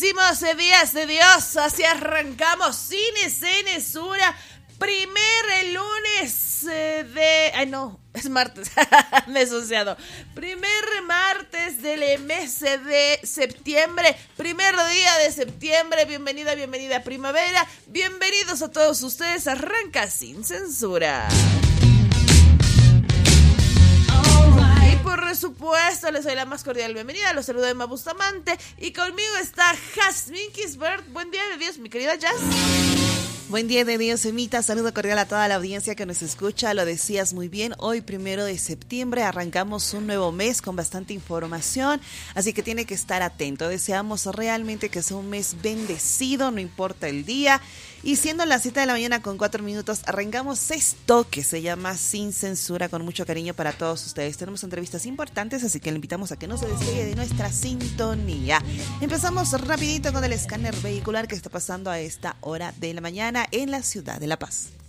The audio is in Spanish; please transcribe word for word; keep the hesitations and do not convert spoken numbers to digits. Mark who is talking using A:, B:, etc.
A: Bendecimos días de Dios, así arrancamos sin censura. Primer lunes de... Ay, no, es martes, me he asociado. Primer martes del mes de septiembre, primer día de septiembre. Bienvenida, bienvenida primavera. Bienvenidos a todos ustedes. Arranca sin censura. Por supuesto, les doy la más cordial bienvenida. Los saludo Emma Bustamante y conmigo está Jasmine Kisbert. Buen día de Dios, mi querida Jazz.
B: Buen día de Dios, Emita. Saludo cordial a toda la audiencia que nos escucha. Lo decías muy bien, hoy primero de septiembre arrancamos un nuevo mes con bastante información, así que tiene que estar atento. Deseamos realmente que sea un mes bendecido, no importa el día. Y siendo las siete de la mañana con cuatro minutos, arrancamos esto que se llama Sin Censura, con mucho cariño para todos ustedes. Tenemos entrevistas importantes, así que le invitamos a que no se despegue de nuestra sintonía. Empezamos rapidito con el escáner vehicular que está pasando a esta hora de la mañana en la ciudad de La Paz.